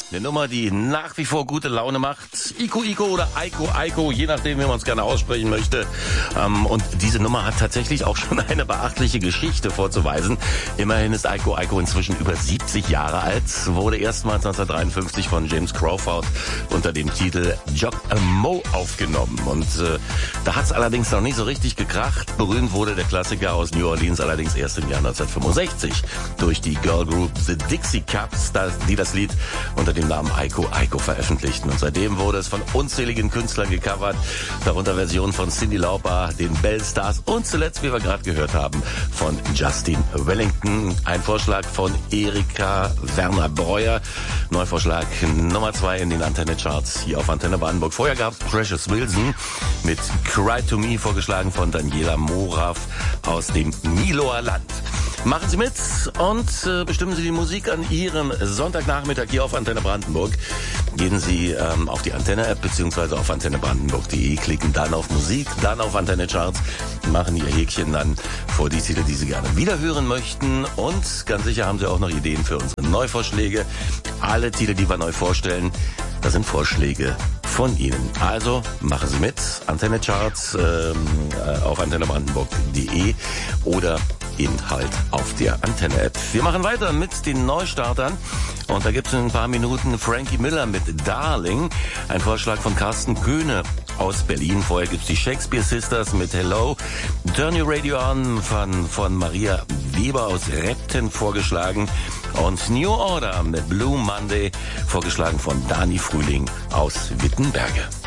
Eine Nummer, die nach wie vor gute Laune macht. Iko Iko oder Aiko Aiko, je nachdem, wie man es gerne aussprechen möchte. Und diese Nummer hat tatsächlich auch schon eine beachtliche Geschichte vorzuweisen. Immerhin ist Aiko Aiko inzwischen über 70 Jahre alt, wurde erstmals 1953 von James Crawford unter dem Titel Jog a Mo aufgenommen. Und da hat es allerdings noch nicht so richtig gekracht. Berühmt wurde der Klassiker aus New Orleans allerdings erst im Jahr 1965 durch die Girl Group The Dixie Cups, die das Lied unter dem Namen Aiko Aiko veröffentlichten. Und seitdem wurde es von unzähligen Künstlern gecovert, darunter Versionen von Cyndi Lauper, den Bell Stars und zuletzt, wie wir gerade gehört haben, von Justin Wellington. Ein Vorschlag von Erika Werner-Breuer. Neuvorschlag Nummer 2 in den Antenne-Charts hier auf Antenne Brandenburg. Vorher gab es Precious Wilson mit Cry to Me, vorgeschlagen von Daniela Morav aus dem Miloer Land. Machen Sie mit und bestimmen Sie die Musik an Ihrem Sonntagnachmittag hier auf Antenne Brandenburg. Gehen Sie auf die Antenne-App bzw. auf antennebrandenburg.de, klicken dann auf Musik, dann auf Antenne-Charts, machen Ihr Häkchen dann vor die Titel, die Sie gerne wiederhören möchten. Und ganz sicher haben Sie auch noch Ideen für unsere Neuvorschläge. Alle Titel, die wir neu vorstellen, das sind Vorschläge von Ihnen. Also machen Sie mit, Antenne-Charts auf antennebrandenburg.de oder Inhalt auf der Antenne-App. Wir machen weiter mit den Neustartern und da gibt es in ein paar Minuten Frankie Miller mit Darling, ein Vorschlag von Carsten Köhne aus Berlin. Vorher gibt es die Shakespeare Sisters mit Hello, Turn Your Radio On von Maria Weber aus Repten vorgeschlagen und New Order mit Blue Monday vorgeschlagen von Dani Frühling aus Wittenberge.